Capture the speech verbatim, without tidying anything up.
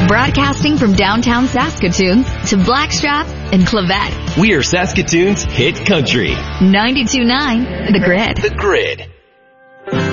Broadcasting from downtown Saskatoon to Blackstrap and Clavette. We are Saskatoon's hit country. ninety-two point nine The Grid. The Grid.